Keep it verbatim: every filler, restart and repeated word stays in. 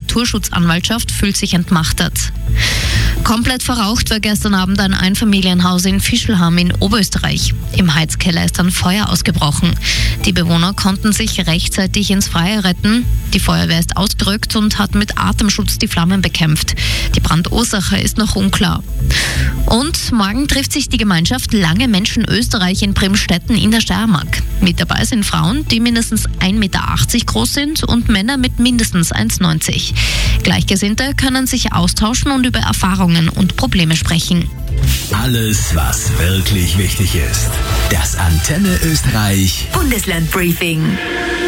Naturschutzanwaltschaft fühlt sich entmachtet. Komplett verraucht war gestern Abend ein Einfamilienhaus in Fischlham in Oberösterreich. Im Heizkeller ist ein Feuer ausgebrochen. Die Bewohner konnten sich rechtzeitig ins Freie retten. Die Feuerwehr ist ausgerückt und hat mit Atemschutz die Flammen bekämpft. Die Brandursache ist noch unklar. Und morgen trifft sich die Gemeinschaft Lange Menschen Österreich in Bremstetten in der Steiermark. Mit dabei sind Frauen, die mindestens ein Meter achtzig groß sind und Männer mit mindestens eins Komma neunzig. Gleichgesinnte können sich austauschen und über Erfahrungen und Probleme sprechen. Alles, was wirklich wichtig ist. Das Antenne Österreich Bundesland Briefing.